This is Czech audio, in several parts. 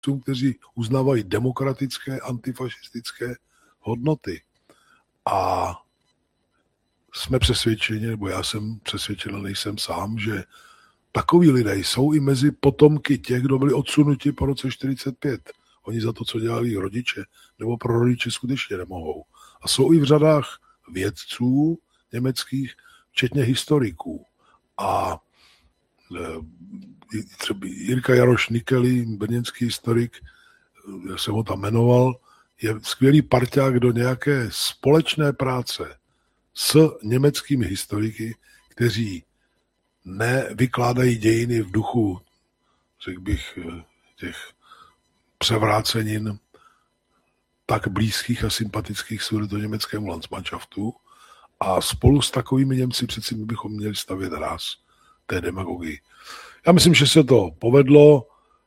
kteří uznávají demokratické, antifašistické hodnoty. A jsme přesvědčeni, nebo já jsem přesvědčen, ale nejsem sám, že takoví lidé jsou i mezi potomky těch, kdo byli odsunuti po roce 1945. Oni za to, co dělali rodiče nebo prarodiče, skutečně nemohou. A jsou i v řadách vědců německých, včetně historiků. A třeba Jirka Jaroš Nikely, brněnský historik, já jsem ho tam jmenoval, je skvělý parťák do nějaké společné práce s německými historiky, kteří nevykládají dějiny v duchu, řekl bych, těch převrácenin tak blízkých a sympatických německému Landsmannschaftu, a spolu s takovými Němci přeci my bychom měli stavět ráz té demagogii. Já myslím, že se to povedlo.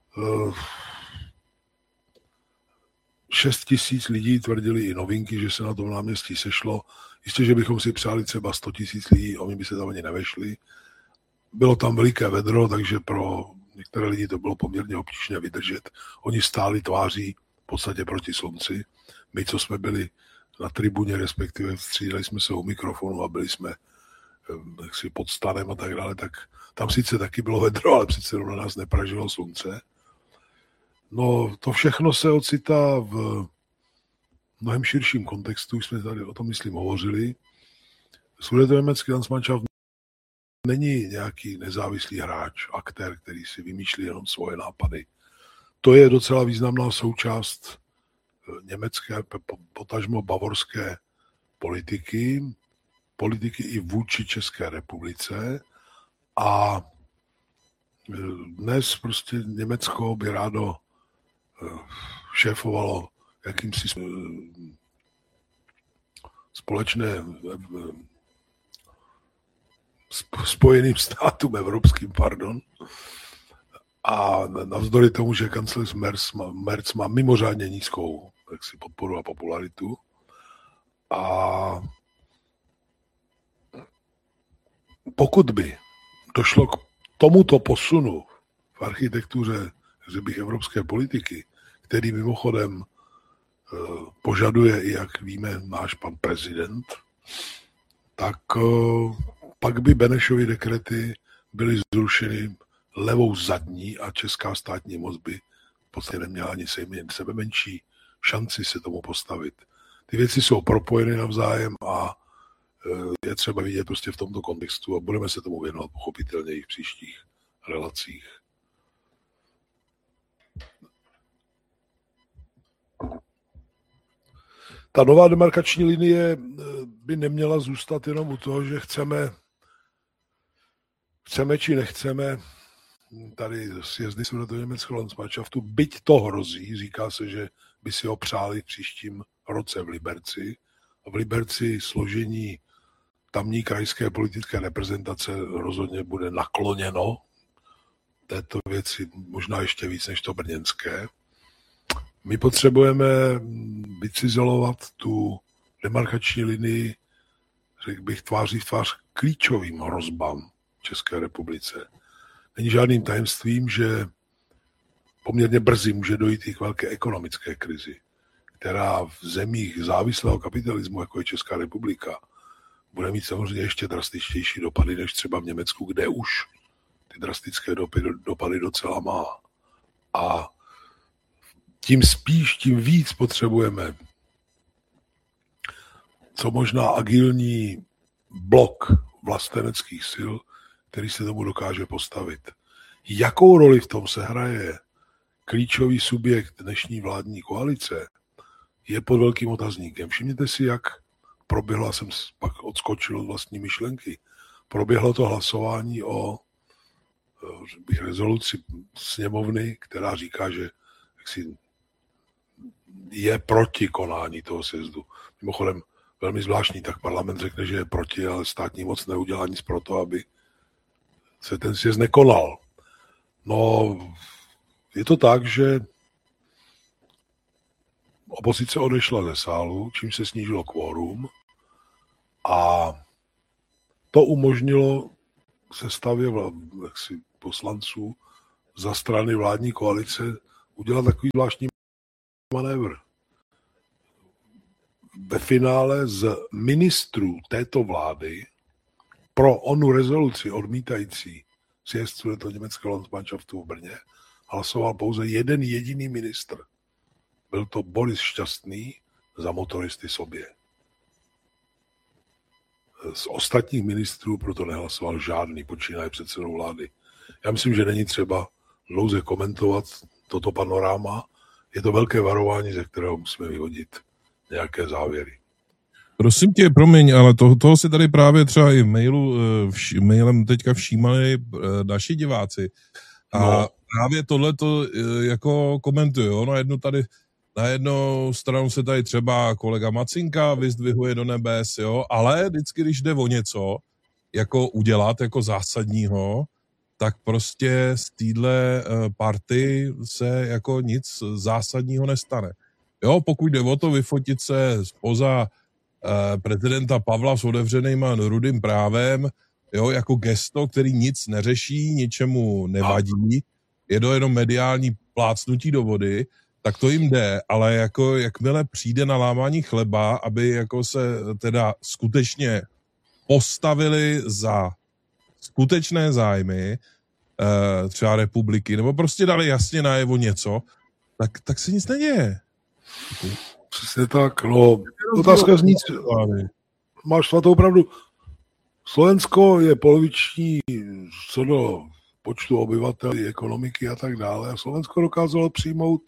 6 000 lidí tvrdili i Novinky, že se na tom náměstí sešlo. Jistě, že bychom si přáli třeba 100 000 lidí, oni by se tam ani nevešli. Bylo tam veliké vedro, takže pro některé lidi to bylo poměrně obtížné vydržet. Oni stáli tváří v podstatě proti slunci. My, co jsme byli na tribuně, respektive střídali jsme se u mikrofonu a byli jsme jaksi pod stanem a tak dále, tak tam sice taky bylo vedro, ale přece na nás nepražilo slunce. No, to všechno se ocitá v mnohem širším kontextu, už jsme tady o tom, myslím, hovořili. Sudetoněmecký Landsmannschaft není nějaký nezávislý hráč, aktér, který si vymýšlí jenom svoje nápady. To je docela významná součást německé, potažmo bavorské politiky i vůči České republice. A dnes prostě Německo by rádo šéfovalo jakýmsi společné Spojeným státům evropským, a navzdory tomu, že kancléř Merz má mimořádně nízkou podporu a popularitu, a pokud by došlo k tomuto posunu v architektuře, řekl bych, evropské politiky, který mimochodem požaduje, i jak víme, náš pan prezident, tak pak by Benešovy dekrety byly zrušeny levou zadní a česká státní moc by v podstatě neměla ani sebe menší šanci se tomu postavit. Ty věci jsou propojeny navzájem a je třeba vidět prostě v tomto kontextu a budeme se tomu věnovat pochopitelně i v příštích relacích. Ta nová demarkační linie by neměla zůstat jenom u toho, že chceme či nechceme tady sjezdy Sudetoněmeckého Landsmannschaftu, byť to hrozí, říká se, že by si ho přáli v příštím roce v Liberci. A v Liberci složení tamní krajské politické reprezentace rozhodně bude nakloněno této věci, možná ještě víc než to brněnské. My potřebujeme vycizelovat tu demarkační linii, řekl bych, tváří v tvář klíčovým hrozbám České republice. Není žádným tajemstvím, že poměrně brzy může dojít i k velké ekonomické krizi, která v zemích závislého kapitalismu, jako je Česká republika, bude mít samozřejmě ještě drastičtější dopady než třeba v Německu, kde už ty drastické dopady docela má. A tím spíš, tím víc potřebujeme co možná agilní blok vlasteneckých sil, který se tomu dokáže postavit. Jakou roli v tom sehraje klíčový subjekt dnešní vládní koalice, je pod velkým otazníkem. Všimněte si, jak proběhlo, jsem pak odskočil od vlastní myšlenky, proběhlo to hlasování o rezoluci sněmovny, která říká, že je proti konání toho sjezdu. Mimochodem, velmi zvláštní, tak parlament řekne, že je proti, ale státní moc neudělá nic pro to, aby se ten sjezd nekonal. No, je to tak, že opozice odešla ze sálu, čímž se snížilo kvórum a to umožnilo sestavě poslanců za strany vládní koalice udělat takový zvláštní manévr. Ve finále z ministrů této vlády pro onu rezoluci odmítající sjezd Sudetoněmeckého Landsmannschaftu v Brně hlasoval pouze jeden jediný ministr. Byl to Boris Šťastný za motoristy sobě. Z ostatních ministrů proto nehlasoval žádný, počínaje předsedou vlády. Já myslím, že není třeba dlouze komentovat toto panoráma. Je to velké varování, ze kterého musíme vyhodit nějaké závěry. Prosím tě, promiň, ale toho si tady právě třeba i mailem teďka všímali naši diváci. A právě tohleto jako komentuju, jo? Na jednu stranu se tady třeba kolega Macinka vyzdvihuje do nebes, jo, ale vždycky, když jde o něco, jako udělat, jako zásadního, tak prostě z téhle party se jako nic zásadního nestane. Jo, pokud jde o to vyfotit se spoza prezidenta Pavla s otevřenýma rudým právem, jo, jako gesto, který nic neřeší, ničemu nevadí, je to jenom mediální plácnutí do vody, tak to jim jde, ale jako jakmile přijde na lámání chleba, aby jako se teda skutečně postavili za skutečné zájmy třeba republiky, nebo prostě dali jasně najevo něco, tak se nic neděje. Přesně tak, no. Otázka zní, máš svatou pravdu. Slovensko je poloviční co do počtu obyvatel, ekonomiky a tak dále. A Slovensko dokázalo přijmout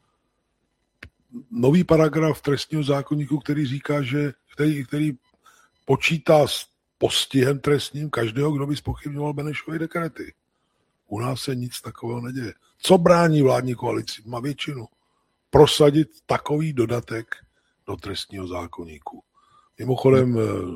nový paragraf trestního zákoníku, který říká, že který počítá s postihem trestním každého, kdo by zpochybňoval Benešovy dekrety. U nás se nic takového neděje. Co brání vládní koalici? Má většinu. Prosadit takový dodatek do trestního zákoníku. Mimochodem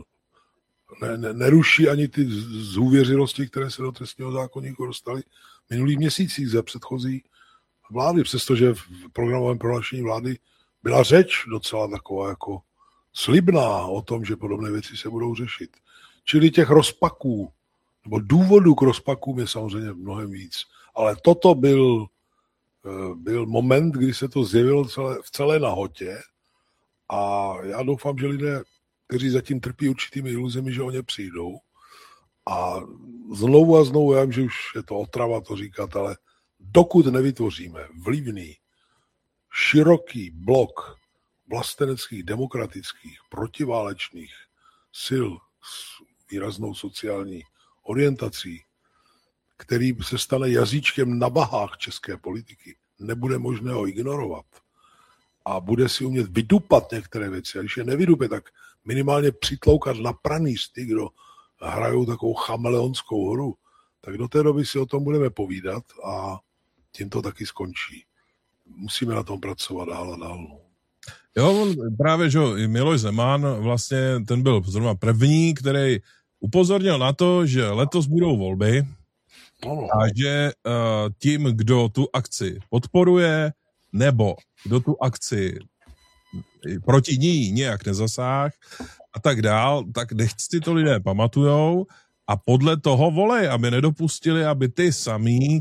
neruší ani ty zhůvěřilosti, které se do trestního zákoníku dostaly v minulých měsících za předchozí vlády, přestože v programovém prohlášení vlády byla řeč docela taková jako slibná o tom, že podobné věci se budou řešit. Čili těch rozpaků, nebo důvodů k rozpakům je samozřejmě mnohem víc. Ale toto byl moment, kdy se to zjevilo v celé nahotě a já doufám, že lidé, kteří zatím trpí určitými iluzemi, že o ně přijdou. A znovu, já vím, že už je to otrava to říkat, ale dokud nevytvoříme vlivný, široký blok vlasteneckých, demokratických, protiválečných sil s výraznou sociální orientací, který se stane jazyčkem na vahách české politiky, nebude možné ho ignorovat a bude si umět vydupat některé věci. A když je nevydupe, tak minimálně přitloukat na pranýřty, kdo hrajou takovou chameleonskou hru, tak do té doby si o tom budeme povídat a tím to taky skončí. Musíme na tom pracovat dál a dál. Jo, právě, že Miloš Zeman vlastně, ten byl zrovna první, který upozornil na to, že letos budou volby a že tím, kdo tu akci podporuje, nebo kdo tu akci proti ní nějak nezasáh a tak dál, tak nechť si to lidé pamatujou a podle toho volej, aby nedopustili, aby ty samý,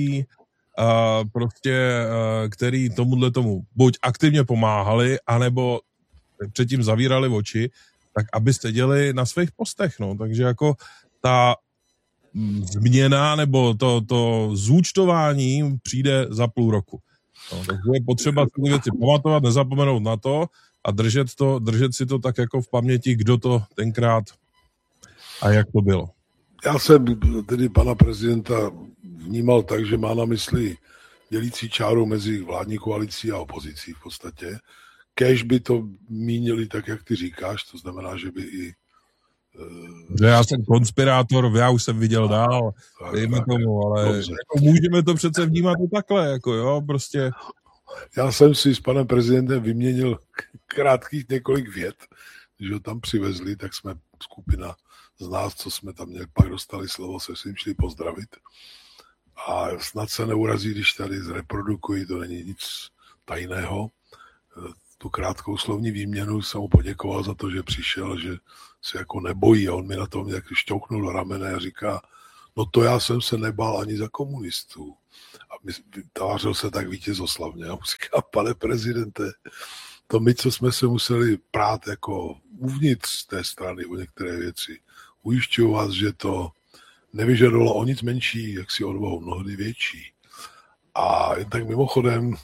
který tomu buď aktivně pomáhali, anebo předtím zavírali oči, tak aby seděli na svých postech, no. Takže jako ta změna nebo to zúčtování přijde za půl roku. No, takže je potřeba ty věci pamatovat, nezapomenout na to a držet si to tak jako v paměti, kdo to tenkrát a jak to bylo. Já jsem tedy pana prezidenta vnímal tak, že má na mysli dělící čáru mezi vládní koalicí a opozicí v podstatě. Kéž by to mínili tak, jak ty říkáš, to znamená, že by i... Že já jsem konspirátor, já už jsem viděl dál, dejme tomu, ale jako můžeme to přece vnímat i takhle, jako jo, prostě... Já jsem si s panem prezidentem vyměnil krátkých několik vět, když ho tam přivezli, tak jsme skupina z nás, co jsme tam měli, pak dostali slovo, se svým šli pozdravit. A snad se neurazí, když tady zreprodukují, to není nic tajného. Tu krátkou slovní výměnu jsem mu poděkoval za to, že přišel, že se jako nebojí. A on mi na tom nějak šťouchnul do ramene a říká, No to já jsem se nebál ani za komunistů. A tvářil se tak vítězoslavně. A říká, pane prezidente, to my, co jsme se museli prát jako uvnitř té strany o některé věci, ujišťuju vás, že to nevyžadovalo o nic menší, jak si odvahu, mnohdy větší. A jen tak mimochodem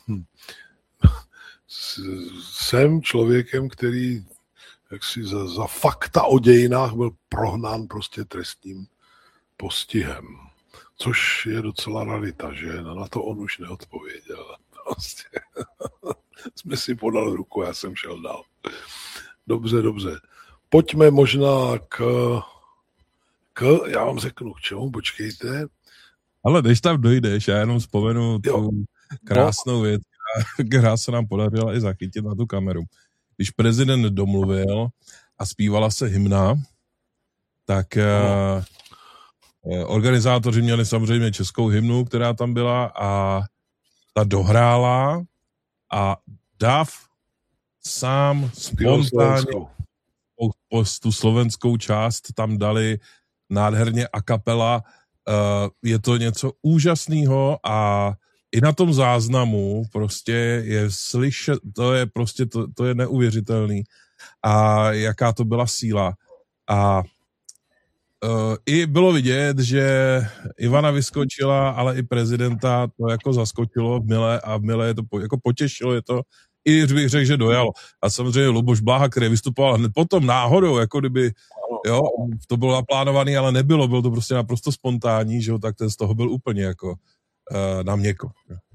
jsem člověkem, který jaksi za fakta o dějinách byl prohnán prostě trestním postihem. Což je docela rarita, že na to on už neodpověděl. Prostě. Jsme si podali ruku, já jsem šel dál. Dobře. Pojďme možná já vám řeknu k čemu, počkejte. Ale když tam dojdeš, já jenom vzpomenu tu krásnou věc, která se nám podařila i zachytit na tu kameru. Když prezident domluvil a zpívala se hymna, tak organizátoři měli samozřejmě českou hymnu, která tam byla, a ta dohrála a Dav sám spontánně tu slovenskou část tam dali nádherně a kapela. Je to něco úžasného a i na tom záznamu prostě je slyšet, to je neuvěřitelný a jaká to byla síla. A i bylo vidět, že Ivana vyskočila, ale i prezidenta to jako zaskočilo v Mile je to jako potěšilo, je to, i bych řekl, že dojalo. A samozřejmě Luboš Bláha, který vystupoval hned potom náhodou, jako kdyby, jo, to bylo naplánované, ale nebylo, bylo to prostě naprosto spontánní, že jo, tak ten z toho byl úplně jako na měko.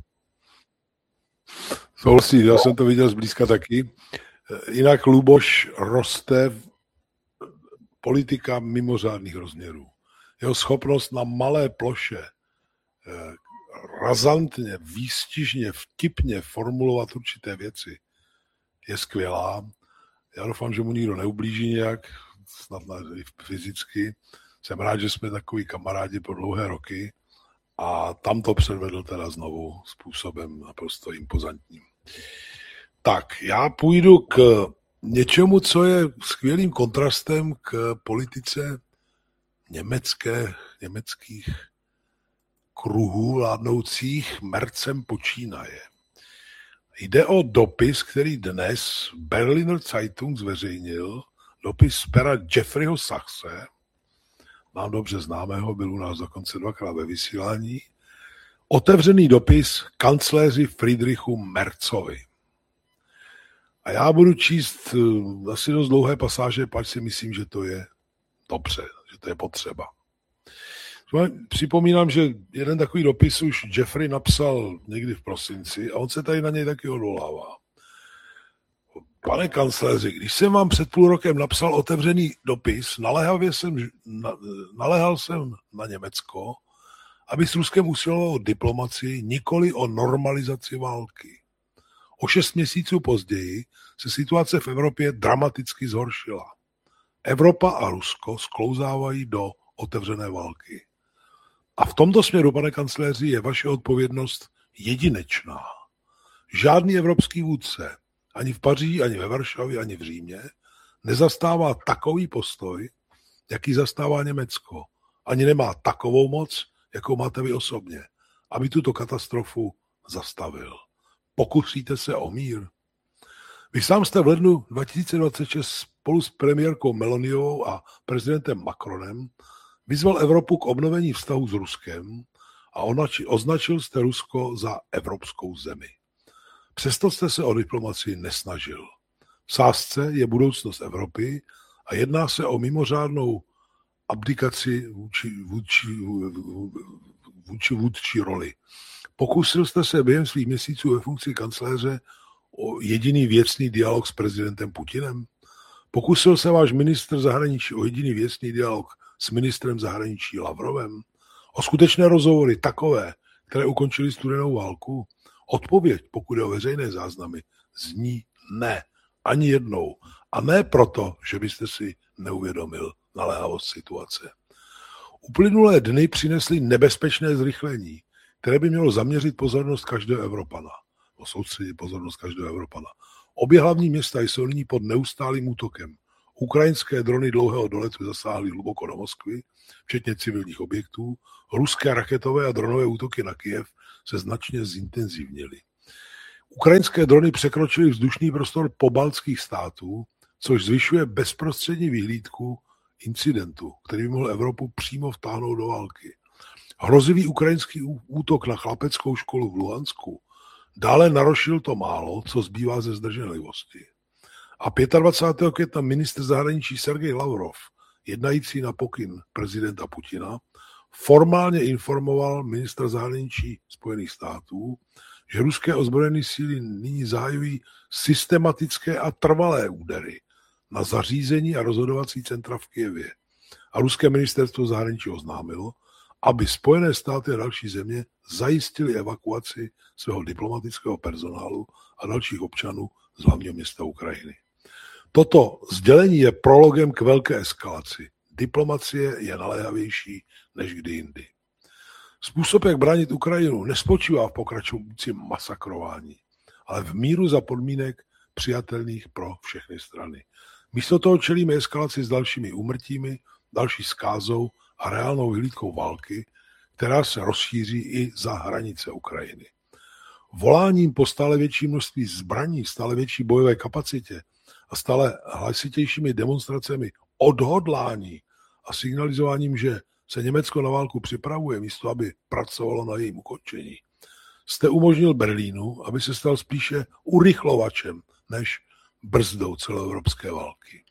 Souhlasím, já jsem to viděl zblízka taky. Jinak Luboš roste politika mimořádných rozměrů. Jeho schopnost na malé ploše razantně, výstižně, vtipně formulovat určité věci je skvělá. Já doufám, že mu nikdo neublíží nějak, snad i fyzicky. Jsem rád, že jsme takový kamarádi po dlouhé roky a tam to předvedl teda znovu způsobem naprosto impozantním. Tak, já půjdu k něčemu, co je skvělým kontrastem k politice německých kruhů vládnoucích Merzem počínaje. Jde o dopis, který dnes Berliner Zeitung zveřejnil, dopis z pera Jeffreyho Sachse, nám dobře známého, byl u nás dokonce dvakrát ve vysílání, otevřený dopis kancléři Friedrichu Merzovi. A já budu číst asi dost dlouhé pasáže, pač si myslím, že to je dobře, že to je potřeba. Připomínám, že jeden takový dopis už Jeffrey napsal někdy v prosinci a on se tady na něj taky odvolává. Pane kancléři, když jsem vám před půl rokem napsal otevřený dopis, naléhal jsem na Německo, aby s Ruskem usilovalo o diplomacii, nikoli o normalizaci války. O 6 měsíců později se situace v Evropě dramaticky zhoršila. Evropa a Rusko sklouzávají do otevřené války. A v tomto směru, pane kancléři, je vaše odpovědnost jedinečná. Žádný evropský vůdce, ani v Paříži, ani ve Varšavě, ani v Římě, nezastává takový postoj, jaký zastává Německo. Ani nemá takovou moc, jakou máte vy osobně, aby tuto katastrofu zastavil. Pokusíte se o mír. Vy sám jste v lednu 2026 spolu s premiérkou Meloniovou a prezidentem Macronem vyzval Evropu k obnovení vztahu s Ruskem a označil jste Rusko za evropskou zemi. Přesto jste se o diplomacii nesnažil. V sázce je budoucnost Evropy a jedná se o mimořádnou abdikaci vůdčí roli. Pokusil jste se během svých měsíců ve funkci kancléře o jediný věcný dialog s prezidentem Putinem? Pokusil se váš ministr zahraničí o jediný věcný dialog s ministrem zahraničí Lavrovem? O skutečné rozhovory takové, které ukončily studenou válku? Odpověď, pokud je o veřejné záznamy, zní ne. Ani jednou. A ne proto, že byste si neuvědomil naléhavost situace. Uplynulé dny přinesly nebezpečné zrychlení, které by mělo zaměřit pozornost každého Evropana. Soustředit pozornost každého Evropana. Obě hlavní města jsou nyní pod neustálým útokem. Ukrajinské drony dlouhého doletu zasáhly hluboko do Moskvy, včetně civilních objektů. Ruské raketové a dronové útoky na Kyjev se značně zintenzivnily. Ukrajinské drony překročily vzdušný prostor pobaltských států, což zvyšuje bezprostřední vyhlídku incidentu, který by mohl Evropu přímo vtáhnout do války. Hrozivý ukrajinský útok na chlapeckou školu v Luhansku dále narušil to málo, co zbývá ze zdrženlivosti. A 25. května ministr zahraničí Sergej Lavrov, jednající na pokyn prezidenta Putina, formálně informoval ministra zahraničí Spojených států, že ruské ozbrojené síly nyní zahajují systematické a trvalé údery na zařízení a rozhodovací centra v Kyjevě. A ruské ministerstvo zahraničí oznámilo, aby Spojené státy a další země zajistili evakuaci svého diplomatického personálu a dalších občanů z hlavního města Ukrajiny. Toto sdělení je prologem k velké eskalaci. Diplomacie je naléhavější než kdy jindy. Způsob, jak bránit Ukrajinu, nespočívá v pokračujícím masakrování, ale v míru za podmínek přijatelných pro všechny strany. Místo toho čelíme eskalaci s dalšími úmrtími, další zkázou a reálnou vyhlídkou války, která se rozšíří i za hranice Ukrajiny. Voláním po stále větší množství zbraní, stále větší bojové kapacitě a stále hlasitějšími demonstracemi odhodlání a signalizováním, že se Německo na válku připravuje, místo aby pracovalo na jejím ukončení, jste umožnil Berlínu, aby se stal spíše urychlovačem než brzdou celoevropské války.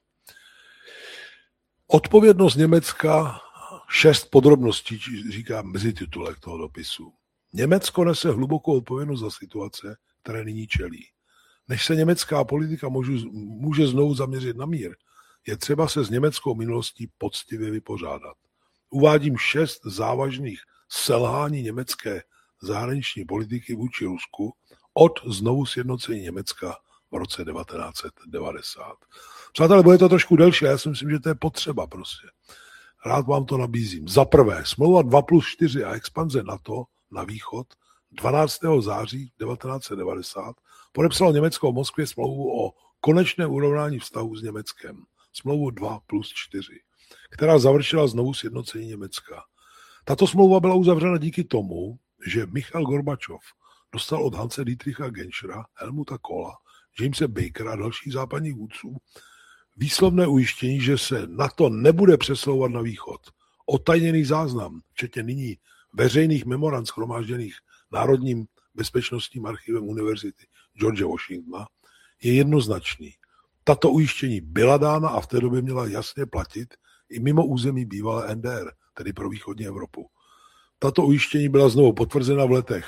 Odpovědnost Německa, 6 podrobností, říká mezititulek toho dopisu. Německo nese hlubokou odpovědnost za situace, které nyní čelí. Než se německá politika může znovu zaměřit na mír, je třeba se s německou minulostí poctivě vypořádat. Uvádím 6 závažných selhání německé zahraniční politiky vůči Rusku od znovu sjednocení Německa v roce 1990. Přátelé, bude to trošku delší, já si myslím, že to je potřeba prostě. Rád vám to nabízím. Za prvé, smlouva 2+4 a expanze NATO na východ 12. září 1990 podepsalo Německo v Moskvě smlouvu o konečném urovnání vztahů s Německem. Smlouvu 2+4, která završila znovu sjednocení Německa. Tato smlouva byla uzavřena díky tomu, že Michail Gorbačov dostal od Hanse Dietricha Genschera, Helmuta Kohla, Jamese Bakera a dalších západních vůdců výslovné ujištění, že se NATO nebude přesouvat na východ. Otajněný záznam, včetně nyní veřejných memorand shromážděných Národním bezpečnostním archivem Univerzity George Washingtona, je jednoznačný. Tato ujištění byla dána a v té době měla jasně platit i mimo území bývalé NDR, tedy pro východní Evropu. Tato ujištění byla znovu potvrzena v letech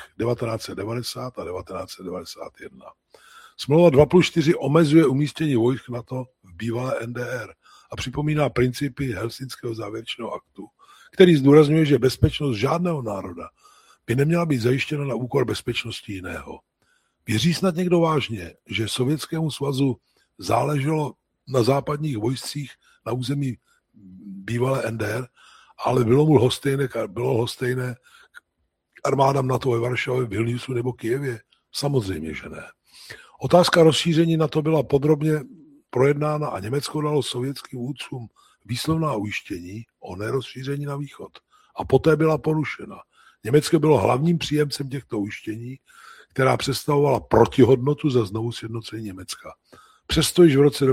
1990 a 1991. Smlouva 2+4 omezuje umístění vojsk NATO v bývalé NDR a připomíná principy Helsinského závěrečného aktu, který zdůrazňuje, že bezpečnost žádného národa by neměla být zajištěna na úkor bezpečnosti jiného. Věří snad někdo vážně, že Sovětskému svazu záleželo na západních vojscích na území bývalé NDR, ale bylo lhostejné armádám NATO ve Varšavě, Vilniusu nebo Kyjevě? Samozřejmě, že ne. Otázka rozšíření NATO byla podrobně projednána a Německo dalo sovětským vůdcům výslovná ujištění o nerozšíření na východ. A poté byla porušena. Německo bylo hlavním příjemcem těchto ujištění, která představovala protihodnotu za znovu sjednocení Německa. Přesto již v roce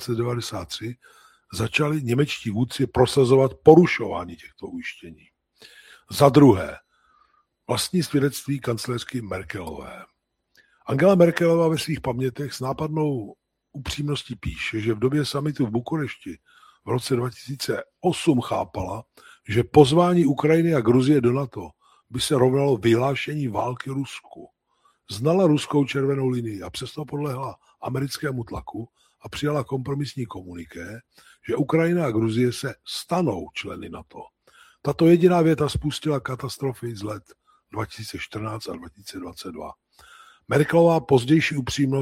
1993 začali němečtí vůdci prosazovat porušování těchto ujištění. Za druhé, vlastní svědectví kancléřky Merkelové. Angela Merkelová ve svých pamětech s nápadnou upřímností píše, že v době summitu v Bukurešti v roce 2008 chápala, že pozvání Ukrajiny a Gruzie do NATO by se rovnalo vyhlášení války Rusku. Znala ruskou červenou linii a přesto podlehla americkému tlaku a přijala kompromisní komuniké, že Ukrajina a Gruzie se stanou členy NATO. Tato jediná věta spustila katastrofy z let 2014 a 2022. Merkelové pozdější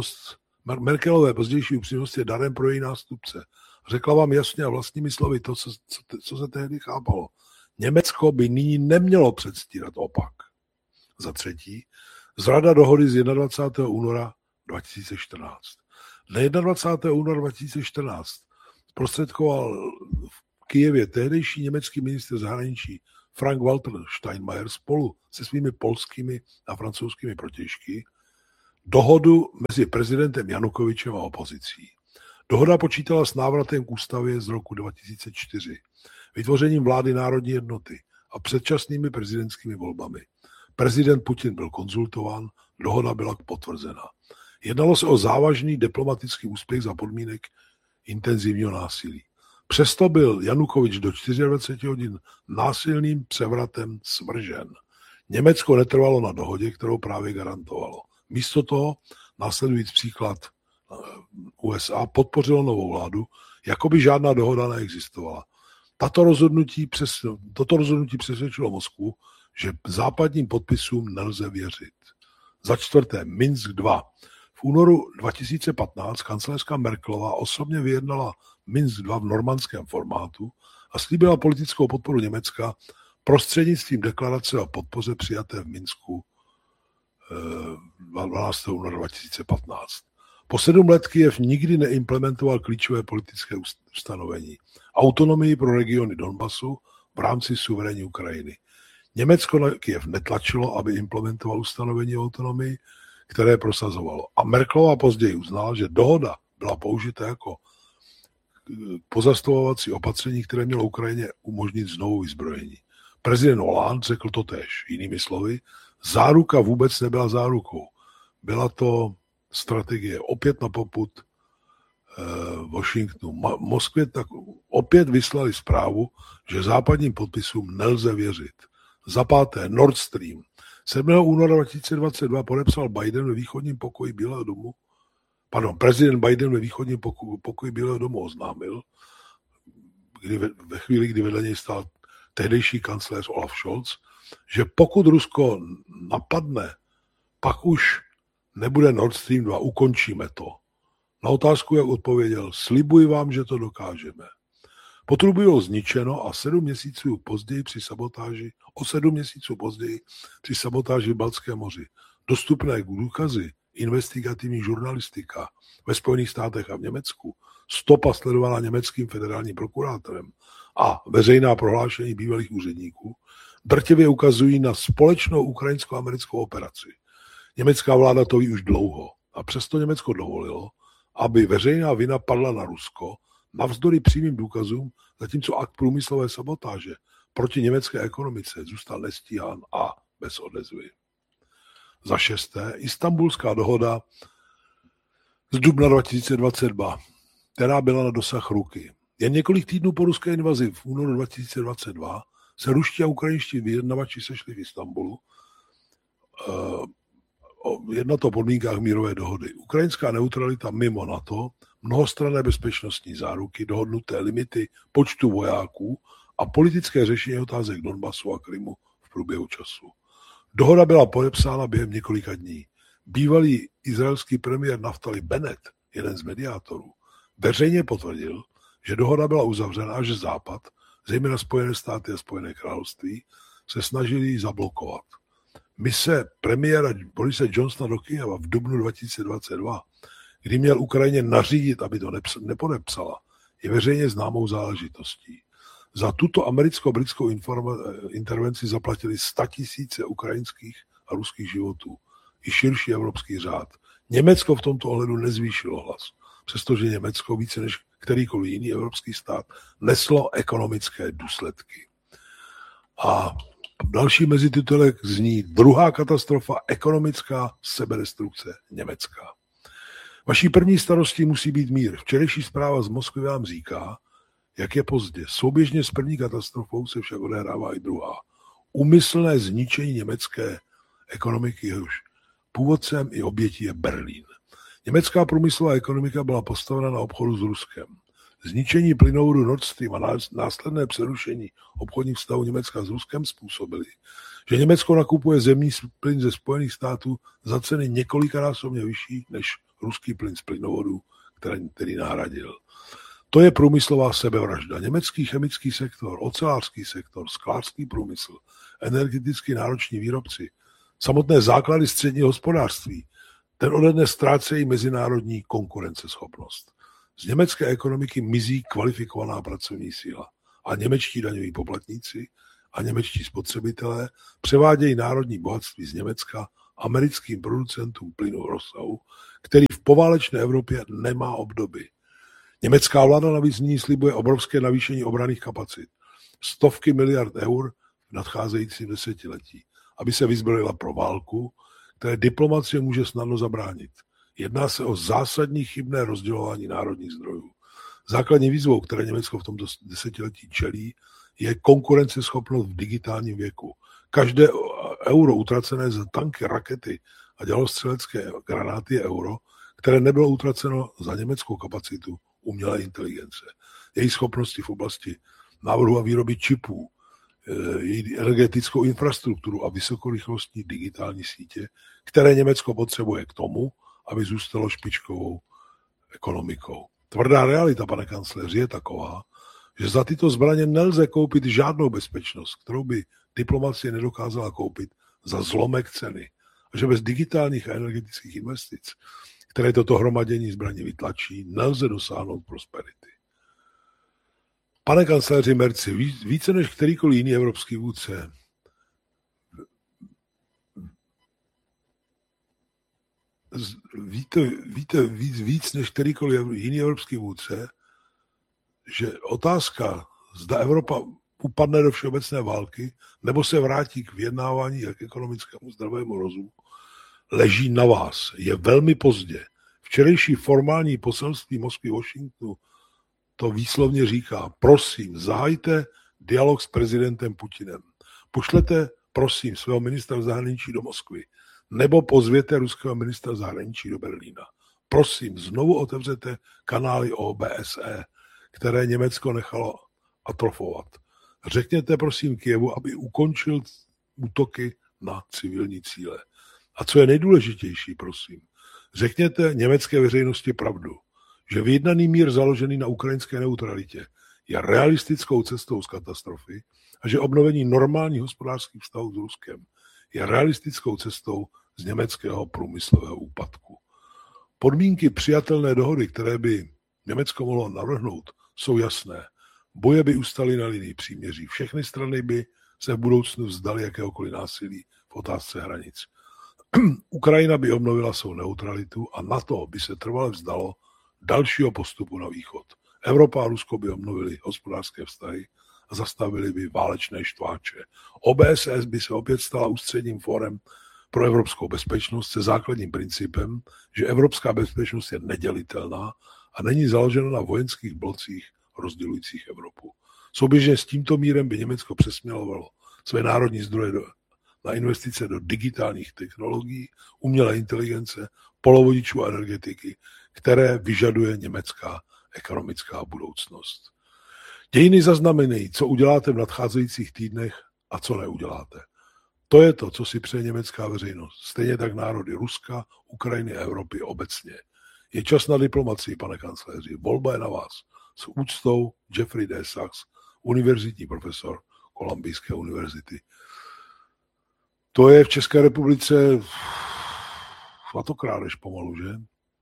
upřímnost je darem pro její nástupce. Řekla vám jasně a vlastními slovy to, co se tehdy chápalo. Německo by nyní nemělo předstírat opak. Za třetí, zrada dohody z 21. února 2014. Dne 21. února 2014 prostředkoval v Kyjevě tehdejší německý ministr zahraničí Frank-Walter Steinmeier spolu se svými polskými a francouzskými protějšky dohodu mezi prezidentem Janukovyčem a opozicí. Dohoda počítala s návratem k ústavě z roku 2004, vytvořením vlády národní jednoty a předčasnými prezidentskými volbami. Prezident Putin byl konzultován, dohoda byla potvrzena. Jednalo se o závažný diplomatický úspěch za podmínek intenzivního násilí. Přesto byl Janukovyč do 24 hodin násilným převratem svržen. Německo netrvalo na dohodě, kterou právě garantovalo. Místo toho, následující příklad USA, podpořilo novou vládu, jako by žádná dohoda neexistovala. Toto rozhodnutí přesvědčilo Moskvu, že západním podpisům nelze věřit. Za čtvrté, Minsk 2. V únoru 2015 kancléřka Merkelová osobně vyjednala Minsk 2 v normandském formátu a slíbila politickou podporu Německa prostřednictvím deklarace o podpoře přijaté v Minsku 12. února 2015. Po 7 let Kyjev nikdy neimplementoval klíčové politické ustanovení. Autonomii pro regiony Donbasu v rámci suverénní Ukrajiny. Německo na Kyjev netlačilo, aby implementoval ustanovení o autonomii, které prosazovalo. A Merkelová později uznala, že dohoda byla použita jako pozastavovací opatření, které mělo Ukrajině umožnit znovu vyzbrojení. Prezident Hollande řekl totéž. Jinými slovy, záruka vůbec nebyla zárukou. Byla to strategie opět na popud Washingtonu. Moskvě tak opět vyslali zprávu, že západním podpisům nelze věřit. Za páté, Nord Stream. 7. února 2022 podepsal prezident Biden ve východním pokoji Bílého domu oznámil, ve chvíli, kdy vedle něj stál tehdejší kancléř Olaf Scholz, že pokud Rusko napadne, pak už nebude Nord Stream 2, ukončíme to. Na otázku, jak odpověděl, slibuji vám, že to dokážeme. Potrubí bylo zničeno a o 7 měsíců později při sabotáži v Baltském moři. Dostupné důkazy, investigativní žurnalistika ve Spojených státech a v Německu, stopa sledovaná německým federálním prokurátorem a veřejná prohlášení bývalých úředníků drtivě ukazují na společnou ukrajinsko-americkou operaci. Německá vláda to ví už dlouho a přesto Německo dovolilo, aby veřejná vina padla na Rusko navzdory přímým důkazům, zatímco akt průmyslové sabotáže proti německé ekonomice zůstal nestíhán a bez odezvy. Za šesté, Istanbulská dohoda z dubna 2022, která byla na dosah ruky. Jen několik týdnů po ruské invazi v únoru 2022 se ruští a ukrajinští vyjednavači sešli v Istanbulu jednat o podmínkách mírové dohody. Ukrajinská neutralita mimo NATO, mnohostranné bezpečnostní záruky, dohodnuté limity počtu vojáků a politické řešení otázek Donbasu a Krymu v průběhu času. Dohoda byla podepsána během několika dní. Bývalý izraelský premiér Naftali Bennett, jeden z mediátorů, veřejně potvrdil, že dohoda byla uzavřena a že Západ, zejména Spojené státy a Spojené království, se snažili ji zablokovat. Mise premiéra Borise Johnsona do Kyjeva v dubnu 2022, kdy měl Ukrajině nařídit, aby to nepodepsala, je veřejně známou záležitostí. Za tuto americko-britskou intervenci zaplatili 100 000 ukrajinských a ruských životů i širší evropský řád. Německo v tomto ohledu nezvýšilo hlas, přestože Německo více než kterýkoliv jiný evropský stát neslo ekonomické důsledky. A další mezititulek zní druhá katastrofa, ekonomická sebedestrukce Německa. Vaší první starostí musí být mír. Včerejší zpráva z Moskvy vám říká, jak je pozdě. Souběžně s první katastrofou se však odehrává i druhá. Úmyslné zničení německé ekonomiky, jehož původcem i obětí je Berlín. Německá průmyslová ekonomika byla postavena na obchodu s Ruskem. Zničení plynovodu Nord Stream a následné přerušení obchodních vztahů Německa s Ruskem způsobily, že Německo nakupuje zemní plyn ze Spojených států za ceny několikanásobně vyšší než ruský plyn z plynovodu, který nahradil. To je průmyslová sebevražda. Německý chemický sektor, ocelářský sektor, sklářský průmysl, energeticky nároční výrobci, samotné základy středního hospodářství, ten ode dne ztrácejí mezinárodní konkurenceschopnost. Z německé ekonomiky mizí kvalifikovaná pracovní síla a němečtí daňoví poplatníci a němečtí spotřebitelé převádějí národní bohatství z Německa americkým producentům plynu v rozsahu, který v poválečné Evropě nemá obdoby. Německá vláda navíc nyní slibuje obrovské navýšení obranných kapacit. Stovky miliard eur v nadcházejícím desetiletí, aby se vyzbrojila pro válku, které diplomacie může snadno zabránit. Jedná se o zásadní chybné rozdělování národních zdrojů. Základní výzvou, které Německo v tomto desetiletí čelí, je konkurenceschopnost v digitálním věku. Každé euro utracené za tanky, rakety a dělostřelecké granáty je euro, které nebylo utraceno za německou kapacitu umělé inteligence. Její schopnosti v oblasti návrhu a výroby čipů, její energetickou infrastrukturu a vysokorychlostní digitální sítě, které Německo potřebuje k tomu, aby zůstalo špičkovou ekonomikou. Tvrdá realita, pane kancléři, je taková, že za tyto zbraně nelze koupit žádnou bezpečnost, kterou by diplomacie nedokázala koupit za zlomek ceny. A že bez digitálních a energetických investic, které toto hromadění zbraní vytlačí, nelze dosáhnout prosperity. Pane kancléři Merzi, více než kterýkoliv jiný evropský vůdce víte víc než kterýkoliv jiný evropský vůdce, že otázka, zda Evropa upadne do všeobecné války, nebo se vrátí k vyjednávání jak ekonomickému zdravému rozumu, leží na vás. Je velmi pozdě. Včerejší formální poselství Moskvy Washingtonu to výslovně říká, prosím, zahajte dialog s prezidentem Putinem. Pošlete, prosím, svého ministra zahraničí do Moskvy, nebo pozvěte ruského ministra zahraničí do Berlína. Prosím, znovu otevřete kanály OBSE, které Německo nechalo atrofovat. Řekněte, prosím, Kyjevu, aby ukončil útoky na civilní cíle. A co je nejdůležitější, prosím, řekněte německé veřejnosti pravdu, že vyjednaný mír založený na ukrajinské neutralitě je realistickou cestou z katastrofy a že obnovení normálních hospodářských vztahů s Ruskem je realistickou cestou z německého průmyslového úpadku. Podmínky přijatelné dohody, které by Německo mohlo navrhnout, jsou jasné. Boje by ustaly na linii příměří. Všechny strany by se v budoucnu vzdaly jakéhokoliv násilí v otázce hranic. Ukrajina by obnovila svou neutralitu a NATO by se trvale vzdalo dalšího postupu na východ. Evropa a Rusko by obnovili hospodářské vztahy a zastavili by válečné štváče. OBSE by se opět stala ústředním fórem pro evropskou bezpečnost se základním principem, že evropská bezpečnost je nedělitelná a není založena na vojenských blocích rozdělujících Evropu. Souběžně s tímto mírem by Německo přesměrovalo své národní zdroje na investice do digitálních technologií, umělé inteligence, polovodičů a energetiky, které vyžaduje německá ekonomická budoucnost. Dějiny zaznamenají, co uděláte v nadcházejících týdnech a co neuděláte. To je to, co si přeje německá veřejnost. Stejně tak národy Ruska, Ukrajiny a Evropy obecně. Je čas na diplomacii, pane kancléři. Volba je na vás. S úctou Jeffrey D. Sachs, univerzitní profesor Kolumbijské univerzity. To je v České republice svatokrádež pomalu, že?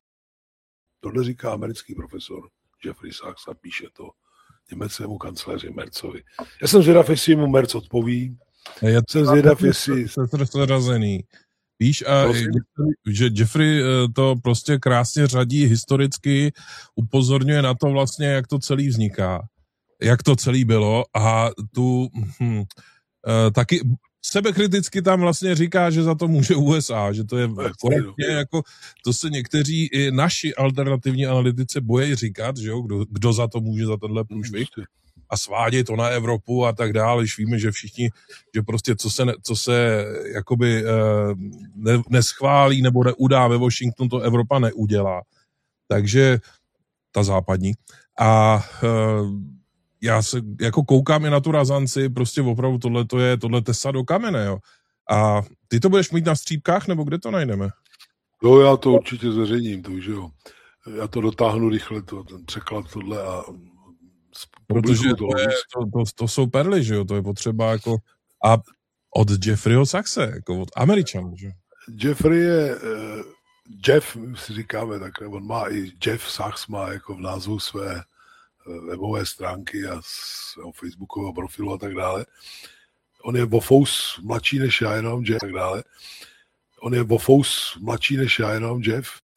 Tohle říká americký profesor Jeffrey Sachs a píše to německému kancléři Merzovi. Já jsem zvědav, jestli mu Merz odpoví. Jsem zvědav, jestli... Zrazený. Víš, a že Jeffrey to prostě krásně řadí historicky, upozorňuje na to vlastně, jak to celý vzniká, jak to celý bylo a tu taky sebekriticky tam vlastně říká, že za to může USA, že to je korektně, jako to se někteří i naši alternativní analytici bojí říkat, že jo, kdo za to může za tenhle průšvih a svádět to na Evropu a tak dále, když víme, že všichni, že prostě co se jakoby neschválí nebo neudá ve Washingtonu, to Evropa neudělá. Takže ta západní. A já se jako koukám i na tu razanci, prostě opravdu tohle tesa do kamene, jo. A ty to budeš mít na střípkách, nebo kde to najdeme? Jo, já to určitě zveřejním, to, že jo. Já to dotáhnu rychle, ten překlad tohle a protože to jsou perly, že jo, to je potřeba jako a od Jeffreyho Saxe, jako od Američanů, že? Jeff, si říkáme takhle, on má i Jeff Sachs má jako v názvu své webové stránky a svého facebookového profilu a tak dále. On je vofous mladší než já jenom, Jeff, tak dále. On je vofous mladší než já jenom, Jeff.